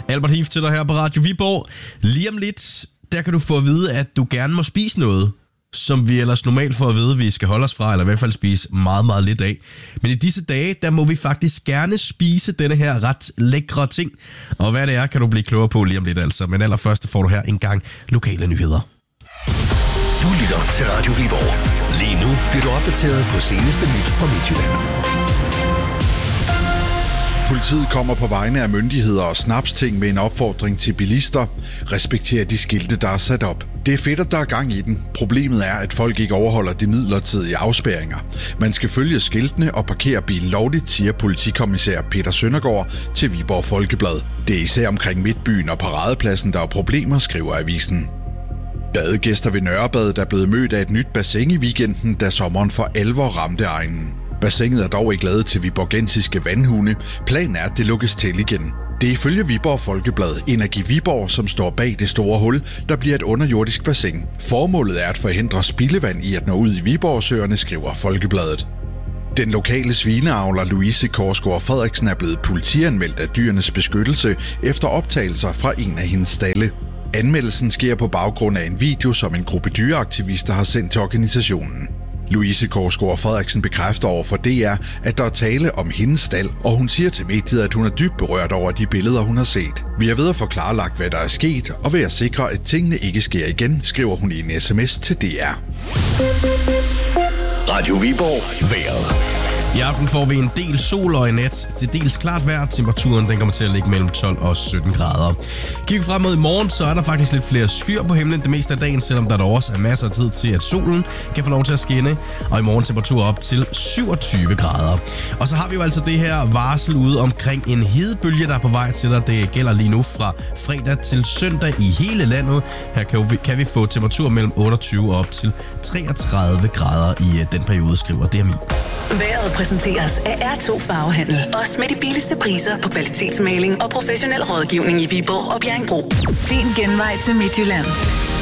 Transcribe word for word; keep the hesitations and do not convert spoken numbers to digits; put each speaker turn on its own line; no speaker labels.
Albert Hief til dig her på Radio Viborg. Lige om lidt, der kan du få at vide, at du gerne må spise noget, som vi ellers normalt får at vide, at vi skal holde os fra, eller i hvert fald spise meget, meget lidt af. Men i disse dage, der må vi faktisk gerne spise denne her ret lækre ting. Og hvad det er, kan du blive klogere på lige om lidt altså. Men allerførst får du her en gang lokale nyheder.
Du lytter til Radio Viborg. Lige nu bliver du opdateret på seneste nyt fra Midtjylland.
Politiet kommer på vegne af myndigheder og snapsting med en opfordring til bilister. Respekter de skilte, der er sat op. Det er fedt, at der er gang i den. Problemet er, at folk ikke overholder de midlertidige afspærringer. Man skal følge skiltene og parkere bilen lovligt, siger politikommissær Peter Søndergaard til Viborg Folkeblad. Det er især omkring Midtbyen og Paradepladsen, der er problemer, skriver avisen. Badegæster ved Nørrebad er blevet mødt af et nyt bassin i weekenden, da sommeren for alvor ramte egnen. Bassinet er dog ikke lavet til viborgensiske vandhunde. Planen er, at det lukkes til igen. Det er ifølge Viborg Folkeblad Energi Viborg, som står bag det store hul, der bliver et underjordisk bassin. Formålet er at forhindre spildevand i at nå ud i Viborgsøerne, skriver Folkebladet. Den lokale svineavler Louise Korsgaard Frederiksen er blevet politianmeldt af Dyrenes Beskyttelse efter optagelser fra en af hendes stalde. Anmeldelsen sker på baggrund af en video, som en gruppe dyreaktivister har sendt til organisationen. Louise Korsgaard Frederiksen bekræfter over for D R, at der er tale om hendes stald, og hun siger til mediet, at hun er dybt berørt over de billeder, hun har set. Vi er ved at få klarlagt, hvad der er sket, og ved at sikre, at tingene ikke sker igen, skriver hun i en sms til D R.
Radio Viborg. Vejret.
I aften får vi en del sol og i nat til dels klart vejr. Temperaturen den kommer til at ligge mellem tolv og sytten grader. Kigger vi frem mod i morgen, så er der faktisk lidt flere skyer på himlen det meste af dagen, selvom der dog også er masser af tid til, at solen kan få lov til at skinne. Og i morgen temperatur op til syvogtyve grader. Og så har vi jo altså det her varsel ude omkring en hedebølge, der er på vej til dig. Det gælder lige nu fra fredag til søndag i hele landet. Her kan vi, kan vi få temperatur mellem otteogtyve og op til treogtredive grader i den periode, skriver D M I.
Vejret præsenteres af R to Farvehandel. Også med de billigste priser på kvalitetsmaling og professionel rådgivning i Viborg og Bjerringbro. Din genvej til Midtjylland.